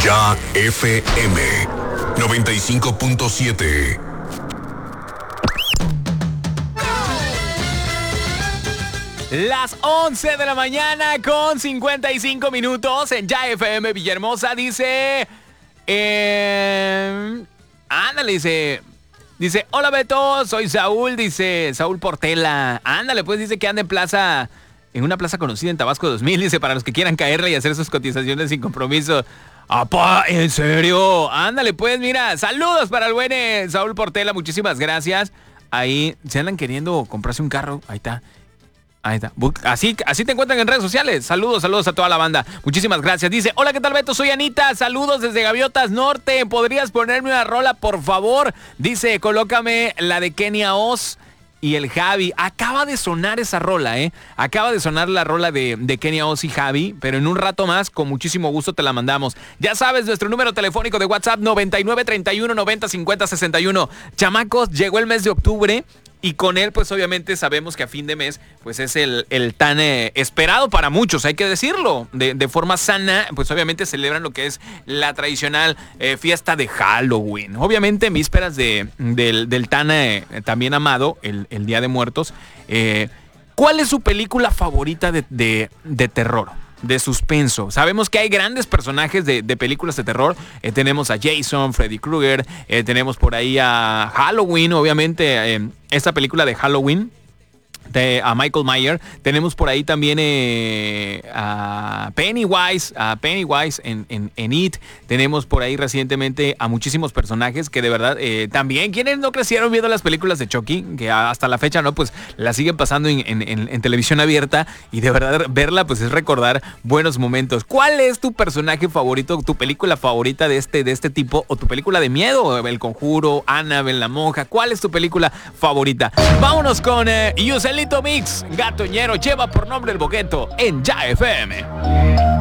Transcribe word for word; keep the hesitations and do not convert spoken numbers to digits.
Ya F M noventa y cinco punto siete. Las once de la mañana con cincuenta y cinco minutos en Ya F M Villahermosa. Dice... Eh, ándale, dice... Dice, hola Beto, soy Saúl, dice Saúl Portela. Ándale, pues dice que anda en plaza... En una plaza conocida en Tabasco dos mil, dice, para los que quieran caerle y hacer sus cotizaciones sin compromiso. ¡Apa! ¿En serio? Ándale, pues, mira, saludos para el buen eh, Saúl Portela, muchísimas gracias. Ahí, si andan queriendo comprarse un carro, ahí está. Ahí está. Así, así te encuentran en redes sociales. Saludos, saludos a toda la banda. Muchísimas gracias. Dice, hola, ¿qué tal, Beto? Soy Anita. Saludos desde Gaviotas Norte. ¿Podrías ponerme una rola, por favor? Dice, colócame la de Kenia Oz y el Javi. Acaba de sonar esa rola, ¿eh? Acaba de sonar la rola de, de Kenia Oz y Javi, pero en un rato más, con muchísimo gusto te la mandamos. Ya sabes, nuestro número telefónico de WhatsApp, noventa y nueve, treinta y uno, noventa, cincuenta, sesenta y uno. Chamacos, llegó el mes de octubre. Y con él, pues obviamente sabemos que a fin de mes, pues es el, el tan eh, esperado para muchos, hay que decirlo. De, de forma sana, pues obviamente celebran lo que es la tradicional eh, fiesta de Halloween. Obviamente en vísperas de, del, del tan eh, también amado, el, el Día de Muertos. Eh, ¿Cuál es su película favorita de, de, de terror? De suspenso. Sabemos que hay grandes personajes de, de películas de terror. Eh, tenemos a Jason, Freddy Krueger, eh, tenemos por ahí a Halloween, obviamente, eh, esta película de Halloween, de, a Michael Myers. Tenemos por ahí también eh, a Pennywise, a Pennywise en, en, en It. Tenemos por ahí recientemente a muchísimos personajes que de verdad eh, también, quienes no crecieron viendo las películas de Chucky, que hasta la fecha no, pues la siguen pasando en, en, en, en televisión abierta, y de verdad verla pues es recordar buenos momentos. ¿Cuál es tu personaje favorito, tu película favorita de este, de este tipo, o tu película de miedo? El Conjuro, Annabelle, La Monja. ¿Cuál es tu película favorita? Vámonos con eh, Yuselito Mix, Gatoñero, lleva por nombre El Bogueto en Ya F M.